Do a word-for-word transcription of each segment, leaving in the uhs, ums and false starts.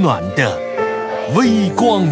暖的微光。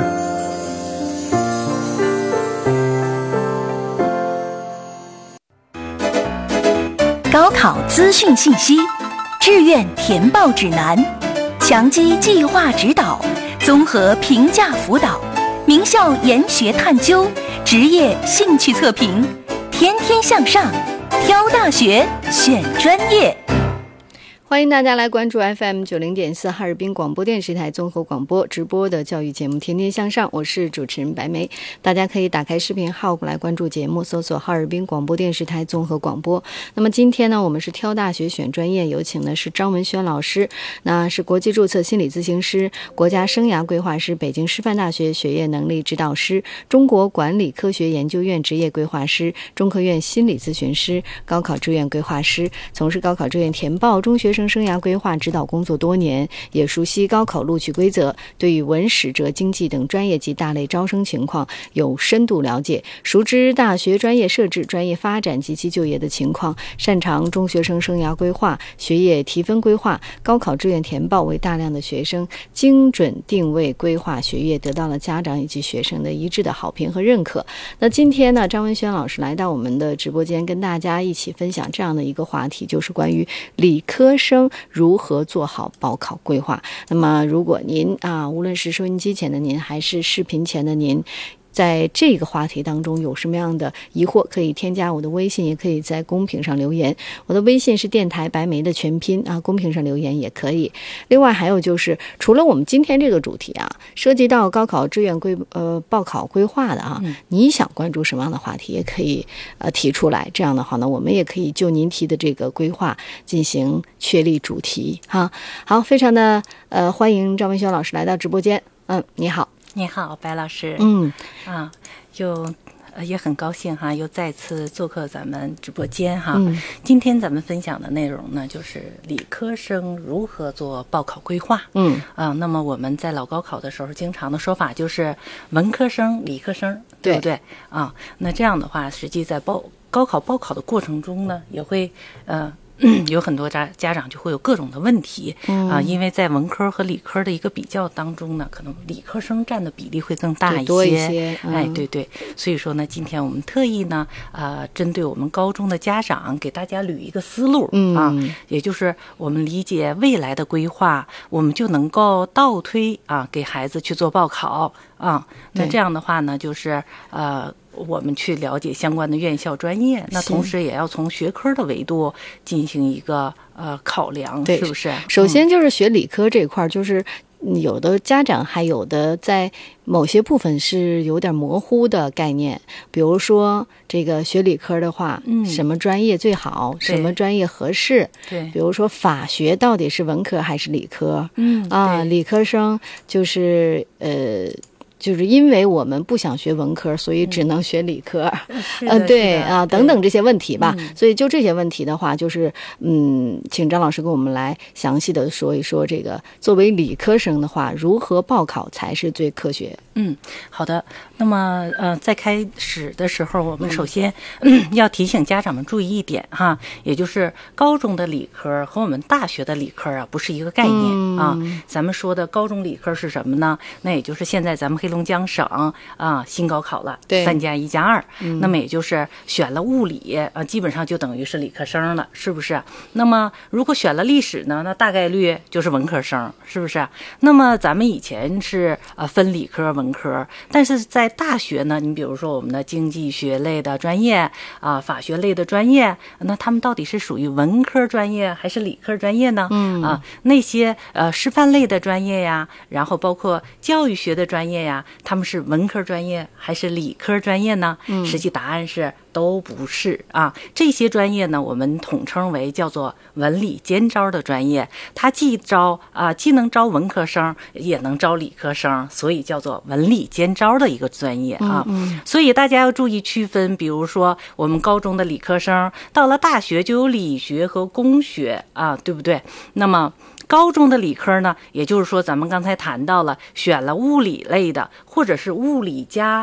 高考资讯信息，志愿填报指南，强基计划指导，综合评价辅导，名校研学探究，职业兴趣测评，天天向上，挑大学，选专业。 欢迎大家来关注 F M 九零点四哈尔滨广播电视台综合广播直播的教育节目《天天向上》，我是主持人白梅。大家可以打开视频号过来关注节目，搜索哈尔滨广播电视台综合广播。那么今天呢，我们是挑大学选专业，有请的是张文轩老师，那是国际注册心理咨询师、国家生涯规划师、北京师范大学学业能力指导师、中国管理科学研究院职业规划师、中科院心理咨询师、高考志愿规划师，从事高考志愿填报、中学生生涯规划指导工作多年，也熟悉高考录取规则，对于文史哲经济等专业及大类招生情况有深度了解，熟知大学专业设置、专业发展及其就业的情况，擅长中学生生涯规划、学业提分规划、高考志愿填报，为大量的学生精准定位规划学业，得到了家长以及学生的一致的好评和认可。那今天呢，张文轩老师来到我们的直播间，跟大家一起分享这样的一个话题，就是关于理科生如何做好报考规划。那么如果您啊，无论是收音机前的您还是视频前的您，在这个话题当中有什么样的疑惑，可以添加我的微信，也可以在公屏上留言。我的微信是电台白梅的全拼啊，公屏上留言也可以。另外还有就是，除了我们今天这个主题啊，涉及到高考志愿规呃报考规划的啊，嗯、你想关注什么样的话题，也可以呃提出来。这样的话呢，我们也可以就您提的这个规划进行确立主题哈。好，非常的呃欢迎张文轩老师来到直播间。嗯，你好。 你好，白老师。 嗯， 啊，又呃也很高兴哈，又再次做客咱们直播间哈。 嗯， 今天咱们分享的内容呢，就是理科生如何做报考规划。 嗯， 啊，那么我们在老高考的时候，经常的说法就是文科生、理科生，对不对？啊，那这样的话，实际在报高考报考的过程中呢，也会呃。有很多家家长就会有各种的问题、嗯、啊，因为在文科和理科的一个比较当中呢，可能理科生占的比例会更大一些， 多一些、嗯、 哎，对对，所以说呢，今天我们特意呢，呃，针对我们高中的家长，给大家捋一个思路、嗯、啊，也就是我们理解未来的规划，我们就能够倒推啊，给孩子去做报考啊，那这样的话呢，就是呃。我们去了解相关的院校专业，那同时也要从学科的维度进行一个呃考量，是不是？ 首先就是学理科这块，就是有的家长还有的在某些部分是有点模糊的概念，比如说这个学理科的话，嗯，什么专业最好，什么专业合适？ 对， 比如说法学到底是文科还是理科？ 嗯啊，理科生就是呃。就是因为我们不想学文科，所以只能学理科， 嗯、呃， 对啊，等等这些问题吧。 嗯、 所以就这些问题的话，就是嗯，请张老师给我们来详细的说一说，这个作为理科生的话，如何报考才是最科学？ 嗯，好的。那么呃，在开始的时候，我们首先、嗯、要提醒家长们注意一点哈，也就是高中的理科和我们大学的理科啊，不是一个概念、嗯、啊。咱们说的高中理科是什么呢？那也就是现在咱们黑龙江省啊新高考了， 对， 三加一加二， 嗯， 那么也就是选了物理啊，基本上就等于是理科生了，是不是？那么如果选了历史呢，那大概率就是文科生，是不是？那么咱们以前是呃分理科文科，但是在大学呢，你比如说我们的经济学类的专业啊、呃，法学类的专业，那他们到底是属于文科专业还是理科专业呢？ 嗯啊，那些呃师范类的专业呀，然后包括教育学的专业呀，他们是文科专业还是理科专业呢？ 嗯， 实际答案是都不是啊。这些专业呢，我们统称为叫做文理兼招的专业，它既招啊，既能招文科生，也能招理科生，所以叫做文理兼招的一个专业啊。 嗯嗯， 所以大家要注意区分，比如说我们高中的理科生，到了大学就有理学和工学啊，对不对？那么高中的理科呢，也就是说咱们刚才谈到了，选了物理类的，或者是物理加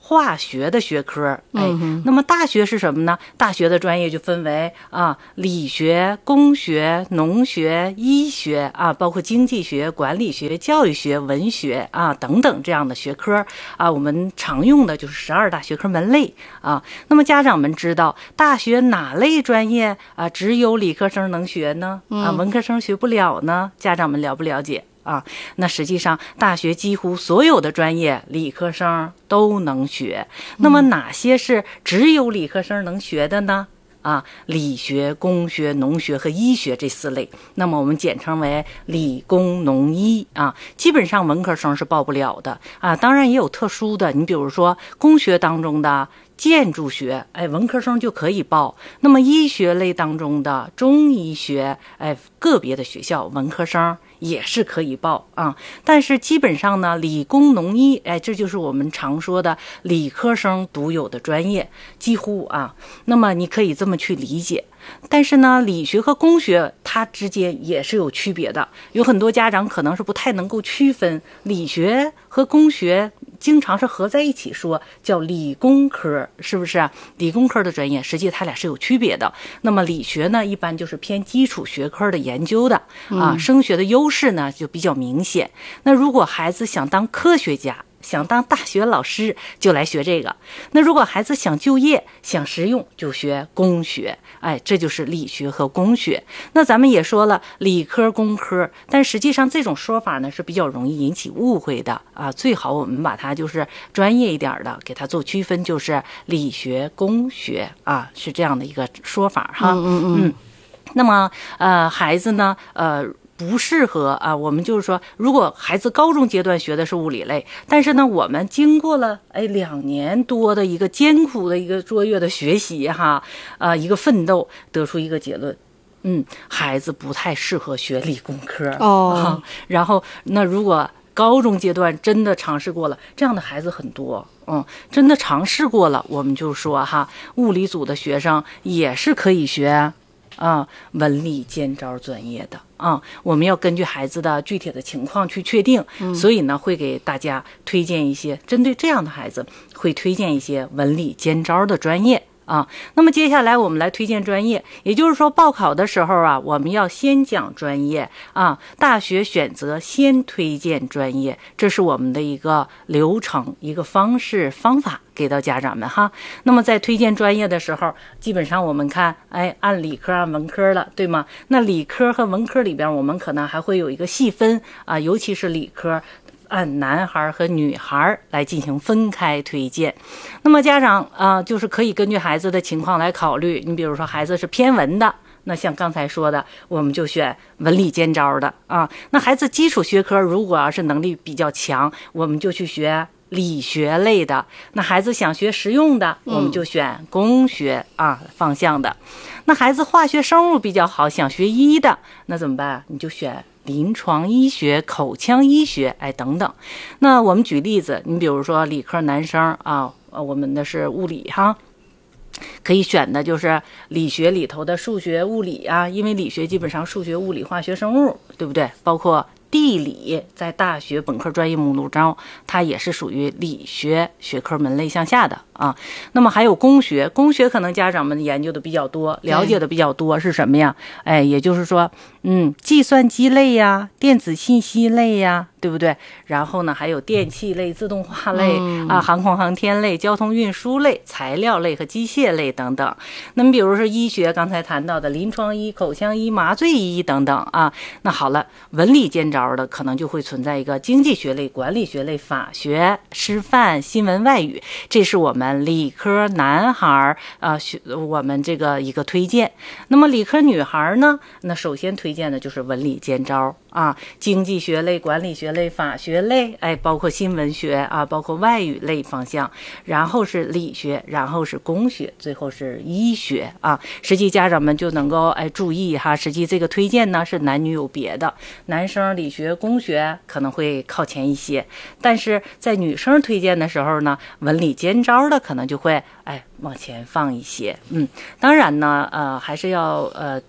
化学的学科，哎，嗯、那么大学是什么呢？大学的专业就分为啊理学、工学、农学、医学啊，包括经济学、管理学、教育学、文学啊等等这样的学科啊。我们常用的就是十二大学科门类啊。那么家长们知道大学哪类专业啊只有理科生能学呢？啊，文科生学不了呢？家长们了不了解？啊，那实际上大学几乎所有的专业理科生都能学。那么哪些是只有理科生能学的呢？啊，理学、工学、农学和医学这四类，那么我们简称为理工农医啊。基本上文科生是报不了的啊，当然也有特殊的，你比如说工学当中的建筑学，哎，文科生就可以报。那么医学类当中的中医学，哎，个别的学校文科生也是可以报啊。但是基本上呢，理工农医，哎，这就是我们常说的理科生独有的专业，几乎啊。那么你可以这么去理解。但是呢，理学和工学它之间也是有区别的，有很多家长可能是不太能够区分理学和工学，经常是合在一起说，叫理工科，是不是？理工科的专业实际它俩是有区别的。那么理学呢，一般就是偏基础学科的研究的啊，升学的优势呢就比较明显。那如果孩子想当科学家，想当大学老师就来学这个，那如果孩子想就业想实用就学工学，哎，这就是理学和工学。那咱们也说了理科工科，但实际上这种说法呢是比较容易引起误会的啊，最好我们把它就是专业一点的给它做区分，就是理学工学啊，是这样的一个说法哈。嗯嗯嗯。那么呃孩子呢呃不适合啊，我们就是说，如果孩子高中阶段学的是物理类，但是呢，我们经过了哎两年多的一个艰苦的一个卓越的学习哈，啊一个奋斗，得出一个结论，嗯，孩子不太适合学理工科哦、啊。然后那如果高中阶段真的尝试过了，这样的孩子很多，嗯，真的尝试过了，我们就说哈，物理组的学生也是可以学。啊，文理兼招专业的啊，我们要根据孩子的具体的情况去确定，嗯、所以呢，会给大家推荐一些针对这样的孩子，会推荐一些文理兼招的专业啊。那么接下来我们来推荐专业，也就是说报考的时候啊，我们要先讲专业啊，大学选择先推荐专业，这是我们的一个流程、一个方式、方法。给到家长们哈，那么在推荐专业的时候，基本上我们看，哎，按理科按文科了，对吗？那理科和文科里边，我们可能还会有一个细分啊，尤其是理科，按男孩和女孩来进行分开推荐。那么家长啊，就是可以根据孩子的情况来考虑。你比如说，孩子是偏文的，那像刚才说的，我们就选文理兼招的啊。那孩子基础学科如果要是能力比较强，我们就去学理学类的。那孩子想学实用的，我们就选工学啊方向的。那孩子化学生物比较好，想学医的，那怎么办？你就选临床医学、口腔医学，哎等等。那我们举例子，你比如说理科男生啊，我们的是物理哈。可以选的就是理学里头的数学、物理啊，因为理学基本上数学、物理、化学、生物，对不对？包括地理，在大学本科专业目录中，它也是属于理学学科门类向下的啊。那么还有工学，工学可能家长们研究的比较多，了解的比较多是什么呀？哎，也就是说，嗯，计算机类呀，电子信息类呀，对不对？然后呢，还有电气类、自动化类、嗯、啊，航空航天类、交通运输类、材料类和机械类等等。那么，比如说医学，刚才谈到的临床医、口腔医、麻醉医等等啊。那好了，文理兼招的可能就会存在一个经济学类、管理学类、法学、师范、新闻外语，这是我们理科男孩啊，学我们这个一个推荐。那么理科女孩呢？那首先推荐的就是文理兼招啊，经济学类、管理学类、法学类，哎，包括新闻学啊，包括外语类方向，然后是理学，然后是工学，最后是医学啊。实际家长们就能够哎注意哈，实际这个推荐呢是男女有别的，男生理学、工学可能会靠前一些，但是在女生推荐的时候呢，文理兼招的可能就会哎往前放一些。嗯，当然呢，呃，还是要呃。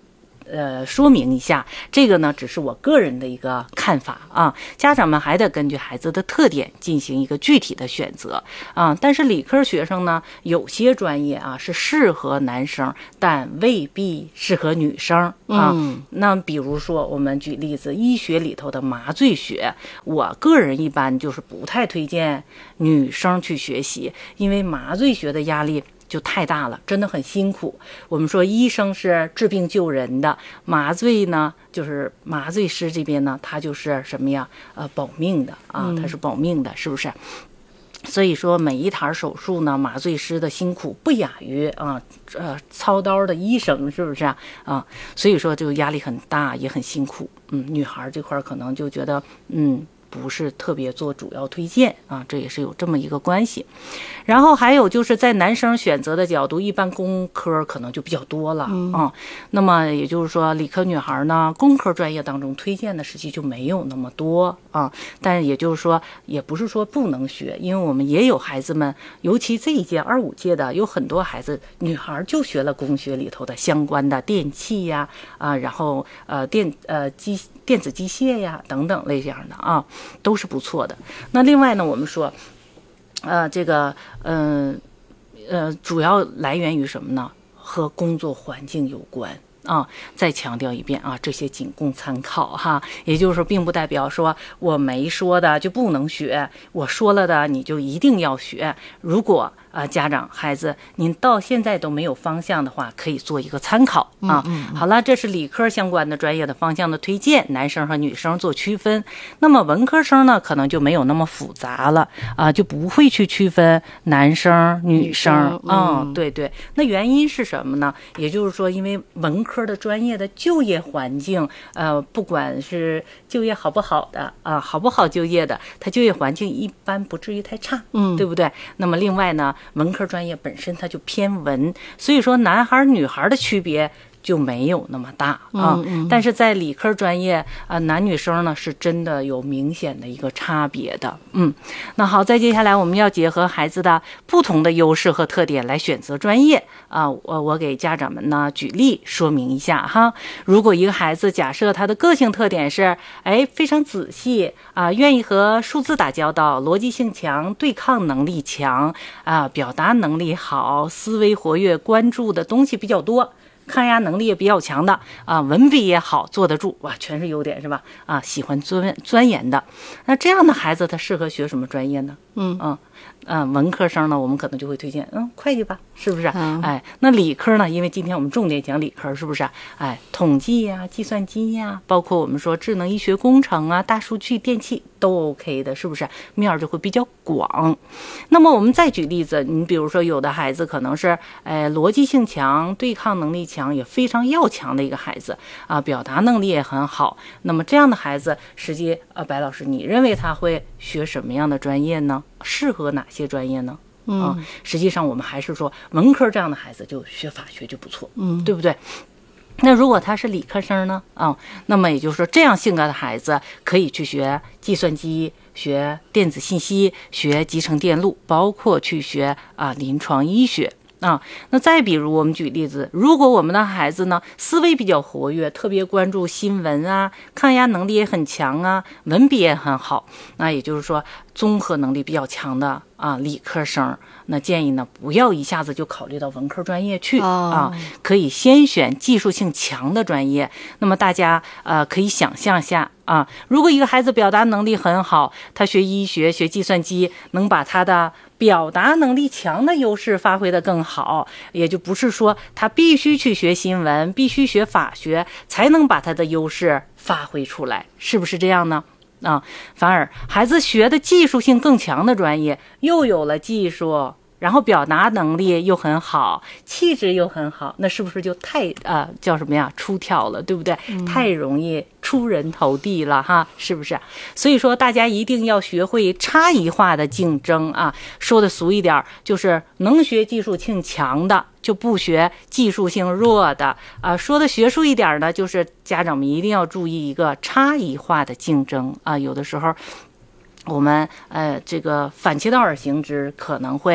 呃说明一下，这个呢只是我个人的一个看法啊，家长们还得根据孩子的特点进行一个具体的选择啊。但是理科学生呢，有些专业啊是适合男生，但未必适合女生啊。嗯、那比如说我们举例子，医学里头的麻醉学，我个人一般就是不太推荐女生去学习，因为麻醉学的压力就太大了，真的很辛苦。我们说医生是治病救人的，麻醉呢就是麻醉师这边呢，他就是什么呀？呃，保命的啊，他是保命的，是不是？所以说每一台手术呢，麻醉师的辛苦不亚于啊呃操刀的医生，是不是啊？啊，所以说这个压力很大，也很辛苦。嗯，女孩这块可能就觉得嗯。不是特别做主要推荐啊，这也是有这么一个关系。然后还有就是在男生选择的角度，一般工科可能就比较多了、嗯、啊。那么也就是说，理科女孩呢，工科专业当中推荐的实际就没有那么多啊。但也就是说，也不是说不能学，因为我们也有孩子们，尤其这一届二五届的，有很多孩子女孩就学了工学里头的相关的电气呀啊，然后呃电呃机电子机械呀等等类这样的啊。都是不错的。那另外呢，我们说，呃，这个，嗯，呃, 呃，主要来源于什么呢？和工作环境有关啊。再强调一遍啊，这些仅供参考哈。也就是说，并不代表说我没说的就不能学，我说了的你就一定要学。如果啊，家长孩子您到现在都没有方向的话，可以做一个参考啊。嗯嗯、好了，这是理科相关的专业的方向的推荐，男生和女生做区分。那么文科生呢，可能就没有那么复杂了啊，就不会去区分男生女生。嗯，嗯对对。那原因是什么呢？也就是说，因为文科的专业的就业环境，呃，不管是就业好不好的啊，好不好就业的，它就业环境一般不至于太差，嗯，对不对？那么另外呢？文科专业本身它就偏文，所以说男孩女孩的区别就没有那么大啊。嗯嗯、但是在理科专业啊、呃，男女生呢是真的有明显的一个差别的。嗯，那好，再接下来我们要结合孩子的不同的优势和特点来选择专业啊。我我给家长们呢举例说明一下哈。如果一个孩子假设他的个性特点是哎非常仔细啊，愿意和数字打交道，逻辑性强，对抗能力强啊，表达能力好，思维活跃，关注的东西比较多。抗压能力也比较强的啊，文笔也好，坐得住，哇，全是优点是吧？啊，喜欢钻钻研的，那这样的孩子他适合学什么专业呢？嗯嗯嗯，文科生呢，我们可能就会推荐嗯会计吧，是不是？嗯、哎，那理科呢？因为今天我们重点讲理科，是不是？哎，统计呀、啊、计算机呀、啊，包括我们说智能医学工程啊、大数据、电气都 OK 的，是不是？面儿就会比较广。那么我们再举例子，你比如说有的孩子可能是哎逻辑性强、对抗能力强，也非常要强的一个孩子啊，表达能力也很好。那么这样的孩子，实际呃，白老师，你认为他会学什么样的专业呢？适合哪些专业呢？嗯、啊，实际上我们还是说文科这样的孩子就学法学就不错，嗯，对不对？那如果他是理科生呢？啊，那么也就是说这样性格的孩子可以去学计算机、学电子信息、学集成电路，包括去学啊临床医学。啊，那再比如我们举例子，如果我们的孩子呢思维比较活跃，特别关注新闻啊，抗压能力也很强啊，文笔也很好，那也就是说综合能力比较强的啊理科生，那建议呢不要一下子就考虑到文科专业去、哦、啊，可以先选技术性强的专业。那么大家呃可以想象一下啊，如果一个孩子表达能力很好，他学医学、学计算机，能把他的表达能力强的优势发挥得更好，也就不是说他必须去学新闻，必须学法学才能把他的优势发挥出来，是不是这样呢？啊，反而孩子学的技术性更强的专业，又有了技术，然后表达能力又很好，气质又很好，那是不是就太啊、呃、叫什么呀出挑了，对不对？嗯、太容易出人头地了哈，是不是？所以说大家一定要学会差异化的竞争啊，说的俗一点，就是能学技术性强的就不学技术性弱的啊。说的学术一点呢，就是家长们一定要注意一个差异化的竞争啊。有的时候我们呃这个反其道而行之，可能会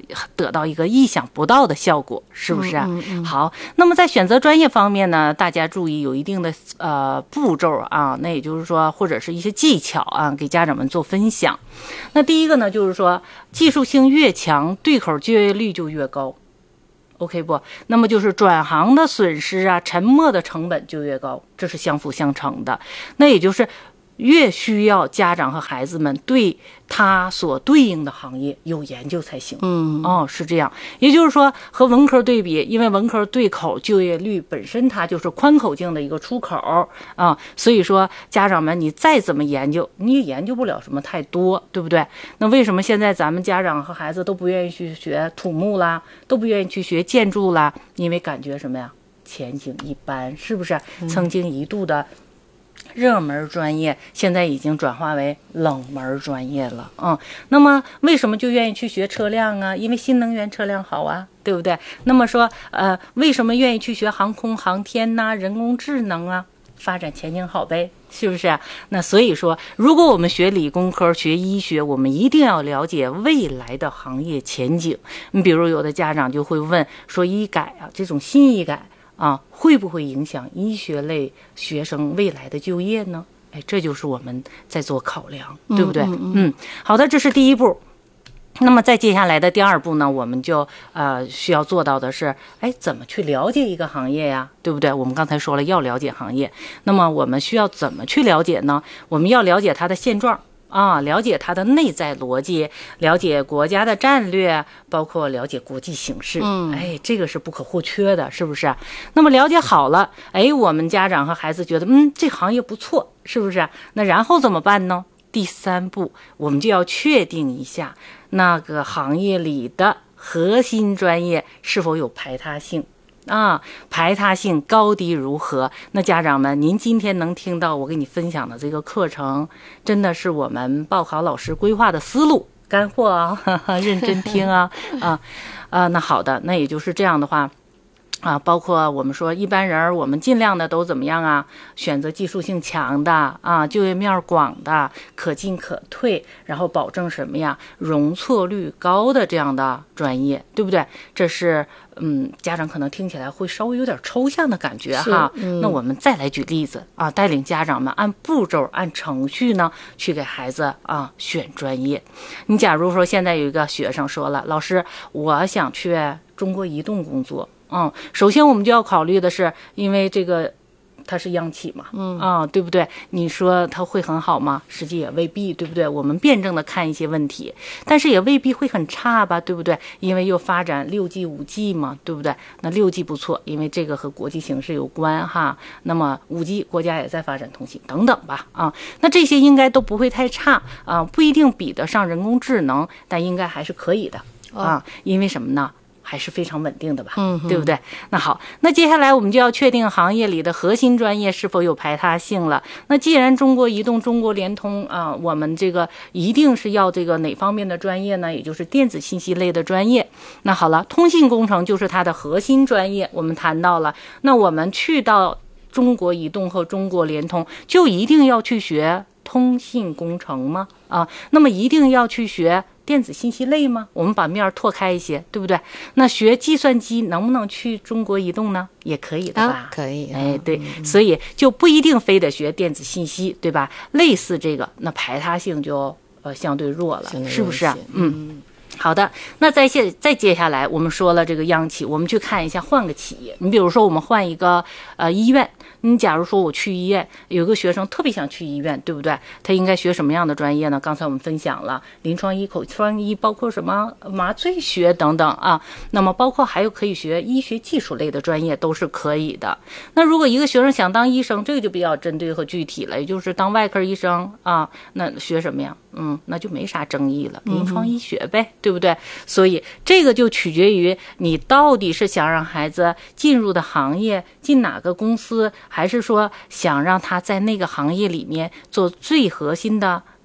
得到一个意想不到的效果，是不是啊？ 嗯嗯嗯、 好，那么在选择专业方面呢，大家注意有一定的呃步骤啊，那也就是说或者是一些技巧啊，给家长们做分享。那第一个呢，就是说技术性越强，对口就业率就越高。OK 不？那么就是转行的损失啊，沉没的成本就越高，这是相辅相成的。那也就是越需要家长和孩子们对他所对应的行业有研究才行。 嗯， 哦，是这样。也就是说，和文科对比，因为文科对口就业率本身它就是宽口径的一个出口啊，所以说家长们你再怎么研究，你也研究不了什么太多，对不对？那为什么现在咱们家长和孩子都不愿意去学土木啦，都不愿意去学建筑啦？因为感觉什么呀？前景一般，是不是？曾经一度的热门专业现在已经转化为冷门专业了。嗯，那么为什么就愿意去学车辆啊？因为新能源车辆好啊，对不对？那么说呃，为什么愿意去学航空航天呐、人工智能啊？发展前景好呗，是不是啊？那所以说，如果我们学理工科、学医学，我们一定要了解未来的行业前景。你比如有的家长就会问说，医改啊，这种新医改啊，会不会影响医学类学生未来的就业呢？哎，这就是我们在做考量，对不对？嗯, 嗯, 嗯，好的，这是第一步。那么再接下来的第二步呢，我们就呃需要做到的是，哎，怎么去了解一个行业呀，对不对？我们刚才说了要了解行业，那么我们需要怎么去了解呢？我们要了解它的现状啊，了解它的内在逻辑，了解国家的战略，包括了解国际形势。嗯，哎，这个是不可或缺的，是不是？那么了解好了，哎，我们家长和孩子觉得，嗯，这行业不错，是不是？那然后怎么办呢？第三步，我们就要确定一下那个行业里的核心专业是否有排他性啊，排他性高低如何？那家长们，您今天能听到我给你分享的这个课程，真的是我们报考老师规划的思路干货啊，呵呵，认真听啊啊啊！那好的，那也就是这样的话。啊，包括我们说一般人，我们尽量的都怎么样啊？选择技术性强的啊，就业面广的，可进可退，然后保证什么呀？容错率高的这样的专业，对不对？这是嗯，家长可能听起来会稍微有点抽象的感觉哈。嗯、那我们再来举例子啊，带领家长们按步骤、按程序呢，去给孩子啊选专业。你假如说现在有一个学生说了，老师，我想去中国移动工作。嗯，首先我们就要考虑的是，因为这个它是央企嘛，嗯啊，对不对？你说它会很好吗？实际也未必，对不对？我们辩证的看一些问题，但是也未必会很差吧，对不对？因为又发展六 G、五 G 嘛，对不对？那六 G 不错，因为这个和国际形势有关哈。那么五 G 国家也在发展通信等等吧，啊，那这些应该都不会太差啊，不一定比得上人工智能，但应该还是可以的啊，因为什么呢？还是非常稳定的吧，嗯，对不对？那好，那接下来我们就要确定行业里的核心专业是否有排他性了。那既然中国移动、中国联通啊，我们这个一定是要这个哪方面的专业呢？也就是电子信息类的专业。那好了，通信工程就是它的核心专业，我们谈到了。那我们去到中国移动和中国联通，就一定要去学通信工程吗？啊，那么一定要去学电子信息类吗？我们把面拓开一些，对不对？那学计算机能不能去中国移动呢？也可以的吧？ 啊、可以。 哎，对，嗯、所以就不一定非得学电子信息，对吧？类似这个，那排他性就呃相对弱了，是不是啊？嗯。好的，那再接再接下来，我们说了这个央企，我们去看一下换个企业。你比如说，我们换一个呃医院。你假如说我去医院，有个学生特别想去医院，对不对？他应该学什么样的专业呢？刚才我们分享了临床医、口腔医，包括什么麻醉学等等啊。那么包括还有可以学医学技术类的专业都是可以的。那如果一个学生想当医生，这个就比较针对和具体了，也就是当外科医生啊，那学什么呀？嗯，那就没啥争议了，临床医学呗，嗯、对不对？所以这个就取决于你到底是想让孩子进入的行业，进哪个公司，还是说想让他在那个行业里面做最核心的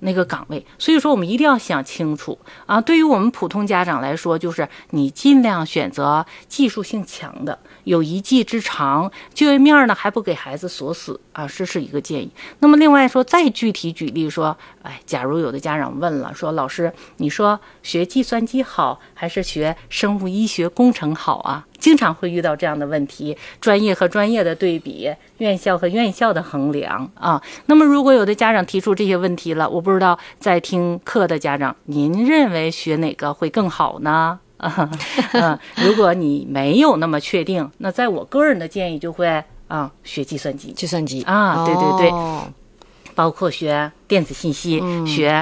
那个岗位。所以说我们一定要想清楚啊。对于我们普通家长来说，就是你尽量选择技术性强的，有一技之长，就业面呢还不给孩子锁死啊，这是一个建议。那么另外说，再具体举例说，哎，假如有的家长问了，说老师，你说学计算机好还是学生物医学工程好啊？经常会遇到这样的问题，专业和专业的对比，院校和院校的衡量啊。那么如果有的家长提出这些问题了，我不知道在听课的家长，您认为学哪个会更好呢？啊，嗯，如果你没有那么确定，那在我个人的建议就会啊，学计算机， 计算机啊，对对对。 哦， 包括学电子信息、嗯、学